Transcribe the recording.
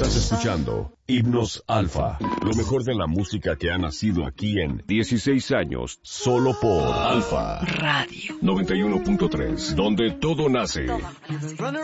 Estás escuchando Himnos Alfa, lo mejor de la música que ha nacido aquí en 16 años, solo por Alfa Radio 91.3, donde todo nace.